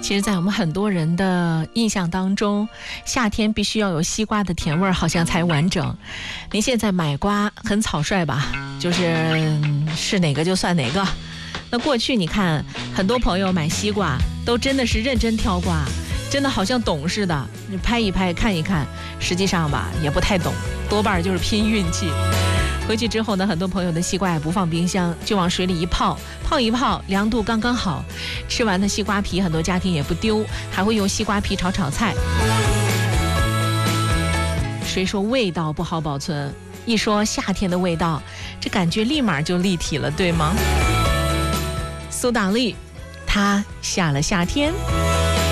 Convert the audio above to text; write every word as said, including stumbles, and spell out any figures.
其实在我们很多人的印象当中，夏天必须要有西瓜的甜味儿，好像才完整。您现在买瓜很草率吧，就是是哪个就算哪个。那过去你看很多朋友买西瓜都真的是认真挑瓜，真的好像懂似的，你拍一拍看一看，实际上吧也不太懂，多半就是拼运气。回去之后呢，很多朋友的西瓜也不放冰箱，就往水里一泡，泡一泡，凉度刚刚好。吃完的西瓜皮，很多家庭也不丢，还会用西瓜皮炒炒菜。谁说味道不好保存？一说夏天的味道，这感觉立马就立体了，对吗？苏打绿，它下了夏天。